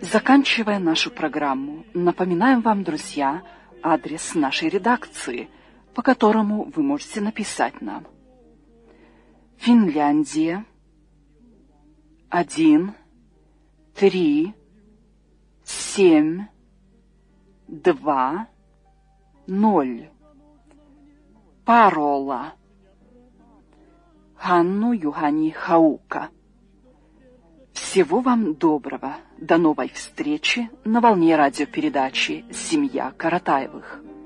Заканчивая нашу программу, напоминаем вам, друзья, адрес нашей редакции, по которому вы можете написать нам. Финляндия, 1, 3, 7, 2, 0. Парола. Ханну Юхани Хаука. Всего вам доброго. До новой встречи на волне радиопередачи «Семья Каратаевых».